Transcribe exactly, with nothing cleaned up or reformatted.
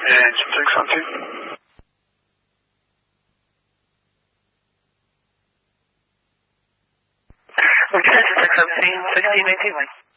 engine six one two. Lieutenant six seventeen, sixteen eighteen.